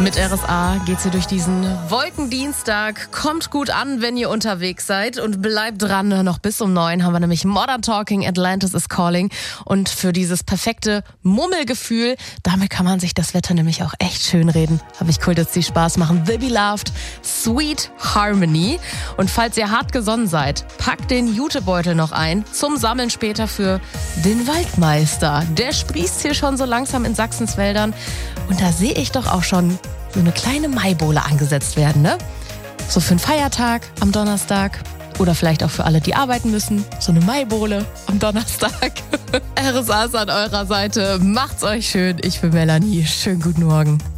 Mit RSA geht's hier durch diesen Wolkendienstag. Kommt gut an, wenn ihr unterwegs seid und bleibt dran. Noch bis um 9 haben wir nämlich Modern Talking, Atlantis is Calling. Und für dieses perfekte Mummelgefühl, damit kann man sich das Wetter nämlich auch echt schön reden. Habe ich cool, dass die Spaß machen. The Beloved, Sweet Harmony. Und falls ihr hart gesonnen seid, packt den Jutebeutel noch ein zum Sammeln später für den Waldmeister. Der sprießt hier schon so langsam in Sachsens Wäldern. Und da sehe ich doch auch schon so eine kleine Maibohle angesetzt werden, ne? So für einen Feiertag am Donnerstag oder vielleicht auch für alle, die arbeiten müssen. So eine Maibohle am Donnerstag. RSA ist an eurer Seite. Macht's euch schön. Ich bin Melanie. Schönen guten Morgen.